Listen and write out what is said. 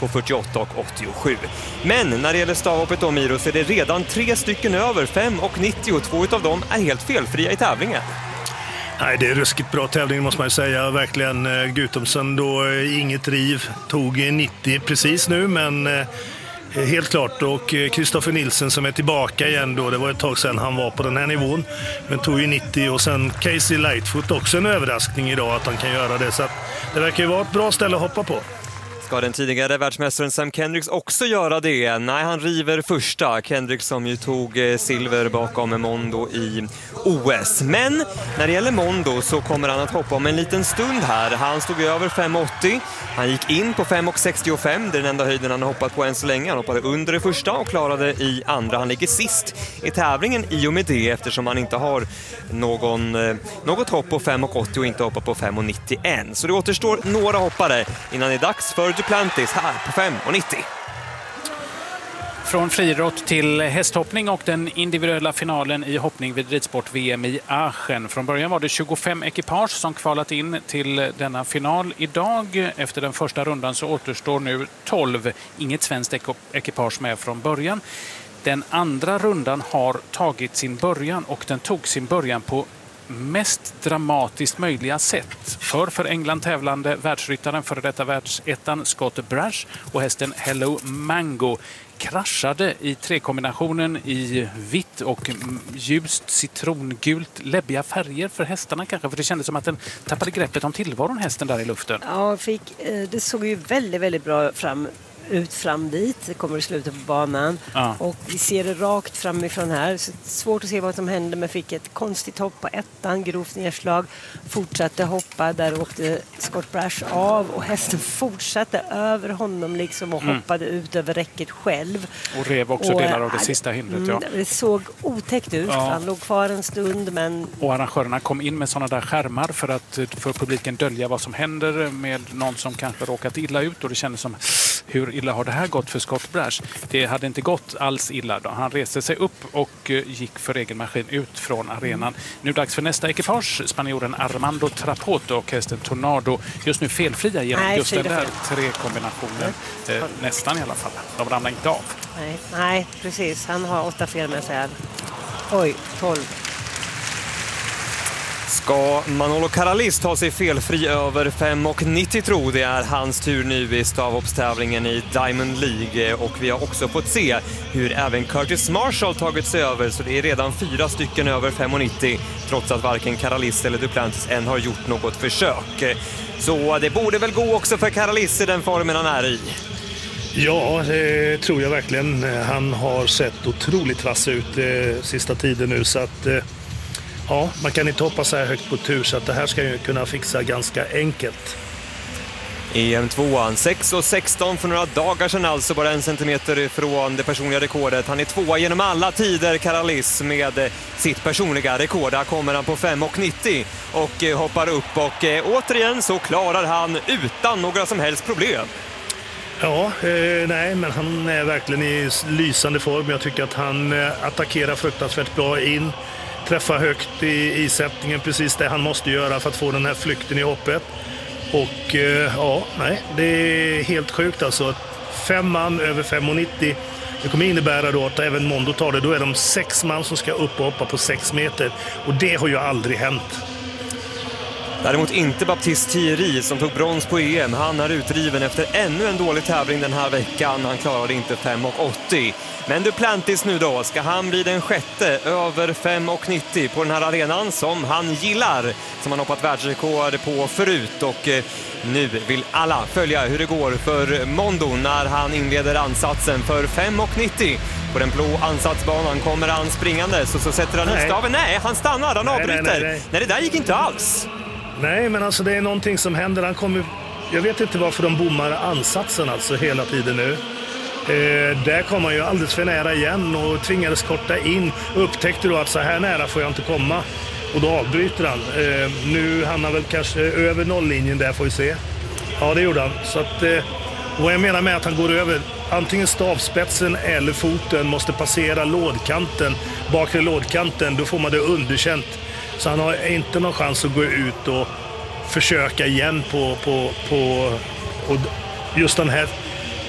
på 48,87. Men när det gäller stavhoppet då, Miro, så är det redan 3 stycken över 5,90 och 2 av dem är helt felfria i tävlingen. Nej, det är ruskigt bra tävling måste man ju säga. Verkligen. Guttormsen då, inget riv, tog 90 precis nu, men helt klart. Och Kristoffer Nilsen som är tillbaka igen då, det var ett tag sedan han var på den här nivån, men tog ju 90. Och sen Casey Lightfoot, också en överraskning idag att han kan göra det. Så att det verkar ju vara ett bra ställe att hoppa på. Ska den tidigare världsmästaren Sam Kendricks också göra det? Nej, han river första. Kendricks som ju tog silver bakom Mondo i OS. Men när det gäller Mondo så kommer han att hoppa om en liten stund här. Han stod över 5,80. Han gick in på 5,65. Det är den enda höjden han har hoppat på än så länge. Han hoppade under det första och klarade i andra. Han ligger sist i tävlingen i och med det, eftersom han inte har något hopp på 5,80 och inte hoppar på 5,91. Så det återstår några hoppare innan det är dags för Duplantis här på 5,90. Från friidrott till hästhoppning och den individuella finalen i hoppning vid ridsport-VM i Aachen. Från början var det 25 ekipage som kvalat in till denna final idag. Efter den första rundan så återstår nu 12. Inget svenskt ekipage med från början. Den andra rundan har tagit sin början, och den tog sin början på mest dramatiskt möjliga sätt. För England tävlande världsryttaren, före detta världsettan Scott Brash och hästen Hello Mango kraschade i trekombinationen i vitt och ljust citrongult, läbbiga färger för hästarna kanske, för det kändes som att den tappade greppet om tillvaron, hästen där i luften. Ja, det såg ju väldigt, väldigt bra ut fram dit. Det kommer i slutet på banan. Ja. Och vi ser det rakt framifrån här. Så svårt att se vad som hände, men fick ett konstigt hopp på ettan, grovt nedslag. Fortsatte hoppa, där åkte Scott Brash av och hästen fortsatte över honom liksom och hoppade ut över räcket själv. Och rev också delar av det sista hindret. Ja. Det såg otäckt ut. Ja. Han låg kvar en stund, men... Och arrangörerna kom in med sådana där skärmar för publiken dölja vad som händer med någon som kanske råkat illa ut, och det kändes som hur illa har det här gått för Scott Brash? Det hade inte gått alls illa då. Han reste sig upp och gick för egen maskin ut från arenan. Nu dags för nästa ekipage. Spanjoren Armando Trapoto och hästen Tornado. Just nu felfria genom just den där trekombinationen. Nästan i alla fall. De ramlar inte av. Nej, precis. Han har 8 fel med sig. Oj, 12. Ska Manolo Caralis ta sig felfri över 5,90 tro? Det är hans tur nu i stavhoppstävlingen i Diamond League, och vi har också fått se hur även Curtis Marshall tagit sig över, så det är redan 4 stycken över 5,90 trots att varken Caralis eller Duplantis än har gjort något försök. Så det borde väl gå också för Caralis i den formen han är i. Ja, det tror jag verkligen. Han har sett otroligt vass ut sista tiden nu, så att ja, man kan inte hoppa så här högt på tur, så att det här ska ju kunna fixa ganska enkelt. EM2an 6,16 för några dagar sedan, alltså bara 1 centimeter från det personliga rekordet. Han är 2 genom alla tider, Caralis, med sitt personliga rekord. Där kommer han på 5,90 och hoppar upp, och återigen så klarar han utan några som helst problem. Ja, nej, men han är verkligen i lysande form. Jag tycker att han attackerar fruktansvärt bra in. Träffa högt i sättningen, precis det han måste göra för att få den här flykten i hoppet. Och ja, nej, det är helt sjukt alltså. 5 man över 5,90. Det kommer innebära då att även Mondo tar det. Då är de 6 man som ska upp och hoppa på 6 meter. Och det har ju aldrig hänt. Däremot inte Baptiste Thierry som tog brons på EM. Han är utdriven efter ännu en dålig tävling den här veckan. Han klarade inte 5,80. Men Duplantis nu då, ska han bli den 6:e över 5,90 på den här arenan som han gillar, som han hoppat världsrekord på förut. Och nu vill alla följa hur det går för Mondo när han inleder ansatsen för 5,90. På den blå ansatsbanan kommer han springande, så sätter han ut staven. Nej, han stannar, han avbryter. Nej, det där gick inte alls. Nej, men alltså det är någonting som händer. Han kommer, jag vet inte varför de bommar ansatsen alltså hela tiden nu. Där kom han ju alldeles för nära igen och tvingades korta in. Upptäckte då att så här nära får jag inte komma. Och då avbryter han. Nu hamnar väl kanske över nolllinjen där, får vi se. Ja, det gjorde han. Så att, och jag menar med att han går över antingen stavspetsen eller foten, måste passera lådkanten, bakre lådkanten. Då får man det underkänt. Så han har inte någon chans att gå ut och försöka igen på just den här